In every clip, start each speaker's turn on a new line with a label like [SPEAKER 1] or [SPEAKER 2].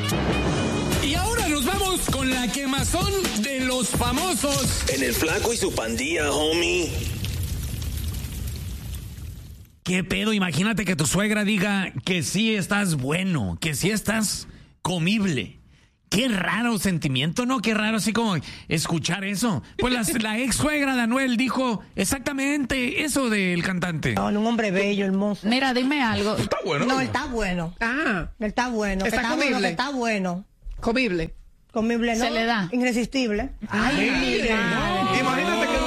[SPEAKER 1] Y ahora nos vamos con la quemazón de los famosos.
[SPEAKER 2] En el Flaco y su pandilla, homie.
[SPEAKER 3] ¿Qué pedo? Imagínate que tu suegra diga que sí estás bueno, que sí estás comible. Qué raro sentimiento, ¿no? Qué raro así como escuchar eso. Pues la ex suegra de Anuel dijo exactamente eso del cantante.
[SPEAKER 4] No, un hombre bello, hermoso.
[SPEAKER 5] Mira, dime algo.
[SPEAKER 6] Está bueno.
[SPEAKER 4] No, él está bueno.
[SPEAKER 5] Ah.
[SPEAKER 4] Él está bueno.
[SPEAKER 5] ¿Está
[SPEAKER 4] bueno,
[SPEAKER 5] comible?
[SPEAKER 4] que está bueno.
[SPEAKER 5] Comible.
[SPEAKER 4] Comible, ¿no?
[SPEAKER 5] Se le da.
[SPEAKER 4] Irresistible.
[SPEAKER 5] Ay, mira.
[SPEAKER 6] Imagínate que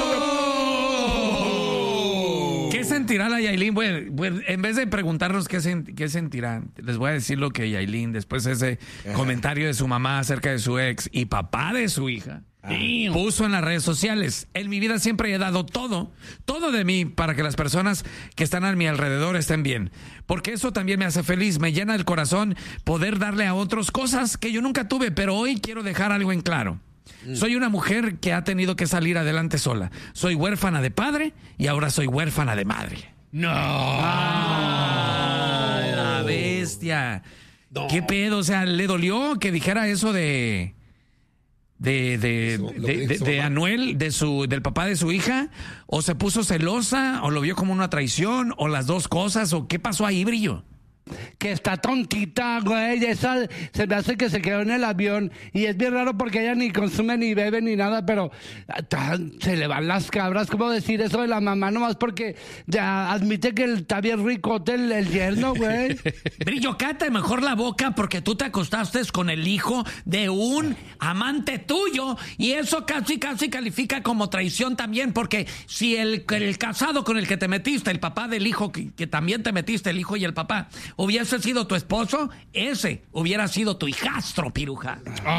[SPEAKER 3] ¿Qué sentirá la Yailin? Bueno, en vez de preguntarnos qué sentirá, les voy a decir lo que Yailin, después de ese comentario de su mamá acerca de su ex y papá de su hija, puso en las redes sociales. En mi vida siempre he dado todo de mí para que las personas que están a mi alrededor estén bien. Porque eso también me hace feliz, me llena el corazón poder darle a otros cosas que yo nunca tuve, pero hoy quiero dejar algo en claro. Soy una mujer que ha tenido que salir adelante sola. Soy huérfana de padre y ahora soy huérfana de madre.
[SPEAKER 1] No.
[SPEAKER 3] La bestia.
[SPEAKER 6] No.
[SPEAKER 3] ¿Qué pedo? O sea, ¿le dolió que dijera eso de Anuel, del papá de su hija? ¿O se puso celosa? ¿O lo vio como una traición? ¿O las dos cosas? ¿O qué pasó ahí, Brillo?
[SPEAKER 7] Que está tontita, güey. Esa se me hace que se quedó en el avión. Y es bien raro porque ella ni consume ni bebe ni nada, pero se le van las cabras. ¿Cómo decir eso de la mamá? Nomás porque ya admite que está bien ricote el yerno, güey.
[SPEAKER 3] Brillo, cállate mejor la boca porque tú te acostaste con el hijo de un amante tuyo y eso casi califica como traición también, porque si el casado con el que te metiste, el papá del hijo que también te metiste, el hijo y el papá, hubiese sido tu esposo, ese hubiera sido tu hijastro, piruja.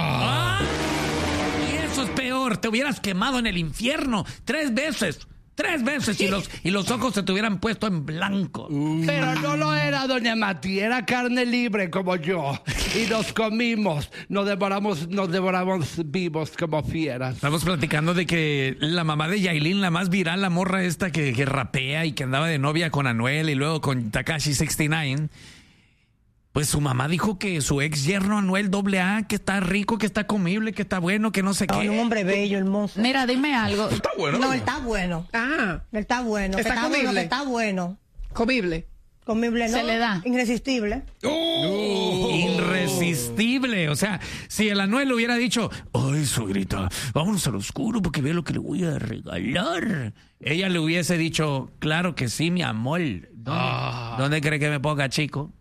[SPEAKER 3] Y eso es peor, te hubieras quemado en el infierno 3 veces y los ojos se te hubieran puesto en blanco.
[SPEAKER 7] Pero no lo era, doña Mati, era carne libre como yo. Y nos comimos, nos devoramos vivos como fieras.
[SPEAKER 3] Estamos platicando de que la mamá de Yailin, la más viral, la morra esta que rapea y que andaba de novia con Anuel y luego con Tekashi 69, pues su mamá dijo que su ex yerno Anuel AA, que está rico, que está comible, que está bueno, que no sé qué.
[SPEAKER 4] Un hombre bello, hermoso.
[SPEAKER 5] Mira, dime algo.
[SPEAKER 6] Está bueno.
[SPEAKER 4] No, él está bueno.
[SPEAKER 5] Ah.
[SPEAKER 4] Él está bueno.
[SPEAKER 5] ¿Está comible?
[SPEAKER 4] Bueno, que está bueno.
[SPEAKER 5] Comible.
[SPEAKER 4] Comible, ¿no?
[SPEAKER 5] Se le da.
[SPEAKER 4] Irresistible.
[SPEAKER 3] Irresistible. O sea, si el Anuel hubiera dicho, ay, suegrita, vámonos al oscuro porque ve lo que le voy a regalar, ella le hubiese dicho, claro que sí, mi amor. ¿Dónde cree que me ponga, chico?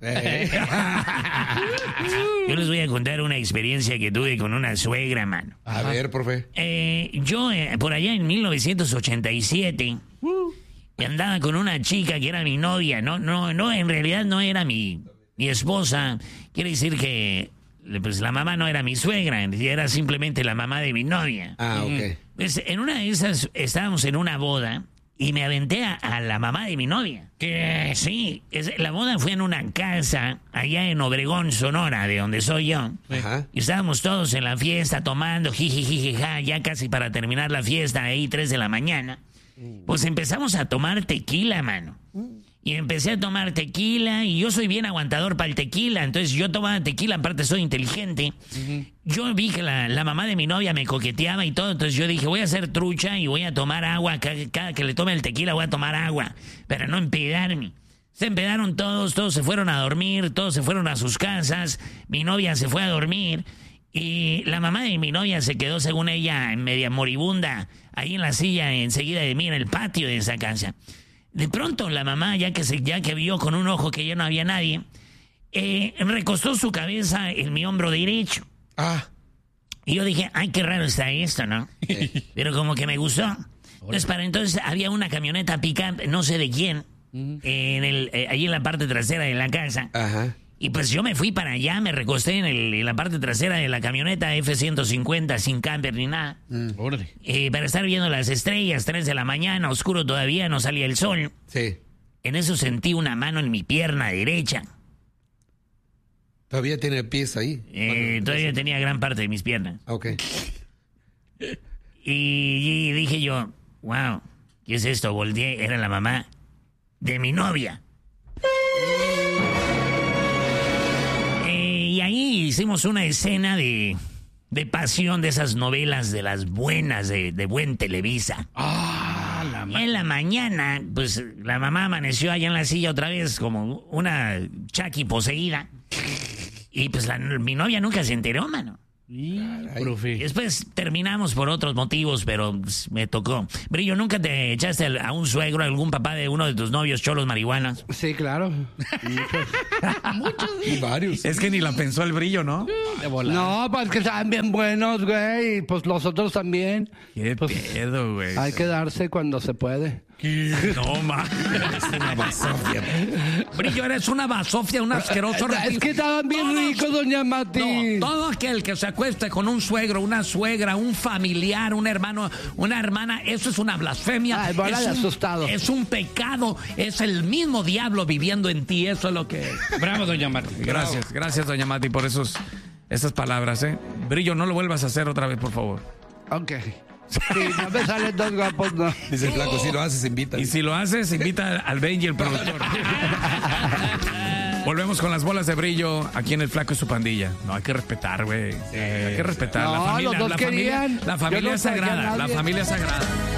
[SPEAKER 3] Yo les voy a contar una experiencia que tuve con una suegra, mano.
[SPEAKER 6] A ver, profe.
[SPEAKER 3] Yo, por allá en 1987... y andaba con una chica que era mi novia, no, en realidad no era mi esposa. Quiere decir que pues la mamá no era mi suegra, era simplemente la mamá de mi novia.
[SPEAKER 6] Ok.
[SPEAKER 3] Pues en una de esas estábamos en una boda y me aventé a la mamá de mi novia. Que sí, la boda fue en una casa allá en Obregón, Sonora, de donde soy yo.
[SPEAKER 6] Ajá.
[SPEAKER 3] Y estábamos todos en la fiesta tomando jijijijija, ya casi para terminar la fiesta, ahí 3 de la mañana. Pues empezamos a tomar tequila, mano. Y empecé a tomar tequila y yo soy bien aguantador para el tequila. Entonces yo tomaba tequila, aparte soy inteligente. Yo vi que la mamá de mi novia me coqueteaba y todo. Entonces yo dije, voy a hacer trucha y voy a tomar agua. Cada que le tome el tequila voy a tomar agua. Para no empedarme. Se empedaron todos se fueron a dormir, todos se fueron a sus casas. Mi novia se fue a dormir. Y la mamá de mi novia se quedó, según ella, en media moribunda, ahí en la silla enseguida de mí, en el patio de esa casa. De pronto la mamá, ya que vio con un ojo que ya no había nadie, recostó su cabeza en mi hombro derecho. Y yo dije, ay, qué raro está esto, ¿no? Pero como que me gustó. Entonces, para entonces había una camioneta pick-up, no sé de quién, ahí en la parte trasera de la casa.
[SPEAKER 6] Ajá.
[SPEAKER 3] Y pues yo me fui para allá, me recosté en la parte trasera de la camioneta F-150 sin camper ni nada. Para estar viendo las estrellas, 3 de la mañana, oscuro todavía, no salía el sol.
[SPEAKER 6] Sí.
[SPEAKER 3] En eso sentí una mano en mi pierna derecha.
[SPEAKER 6] ¿Todavía tiene pies ahí?
[SPEAKER 3] Todavía tenía gran parte de mis piernas.
[SPEAKER 6] Ok.
[SPEAKER 3] Y dije yo, wow, ¿qué es esto? Volteé, era la mamá de mi novia. Y ahí hicimos una escena de pasión de esas novelas de las buenas, de buen Televisa. En la mañana, pues la mamá amaneció allá en la silla otra vez como una Chucky poseída. Y pues mi novia nunca se enteró, mano. Y después terminamos por otros motivos, pero pues, me tocó. Brillo, ¿nunca te echaste a un suegro, a algún papá de uno de tus novios cholos marihuanas?
[SPEAKER 7] Sí, claro.
[SPEAKER 6] Muchos. Y varios.
[SPEAKER 1] Es que ni la pensó el Brillo, ¿no?
[SPEAKER 7] No, pues que saben bien buenos, güey. Y pues los otros también.
[SPEAKER 1] Qué
[SPEAKER 7] Pues,
[SPEAKER 1] pedo, güey.
[SPEAKER 7] hay que darse cuando se puede.
[SPEAKER 1] No, ma. Es una basofia. Brillo, eres una basofia, un asqueroso
[SPEAKER 7] Es que estaban bien ricos, doña Mati.
[SPEAKER 1] No, todo aquel que se acueste con un suegro, una suegra, un familiar, un hermano, una hermana, eso es una blasfemia.
[SPEAKER 7] Ay, bola de asustado.
[SPEAKER 1] Es un pecado, es el mismo diablo viviendo en ti, eso es lo que...
[SPEAKER 6] Bravo, doña Mati.
[SPEAKER 1] Gracias, doña Mati, por esas palabras, ¿eh? Brillo, no lo vuelvas a hacer otra vez, por favor.
[SPEAKER 7] Ok. Sí, no me salen dos guapos, no.
[SPEAKER 6] Dice el flaco, si lo haces, invita.
[SPEAKER 1] Y si lo haces, invita al Benji, el productor. Volvemos con las bolas de Brillo aquí en El Flaco y su pandilla. No, hay que respetar, güey. Hay que respetar.
[SPEAKER 7] No, los dos querían.
[SPEAKER 1] La familia
[SPEAKER 7] Yo no
[SPEAKER 1] es
[SPEAKER 7] traía a
[SPEAKER 1] sagrada. La
[SPEAKER 7] nadie.
[SPEAKER 1] familia es sagrada.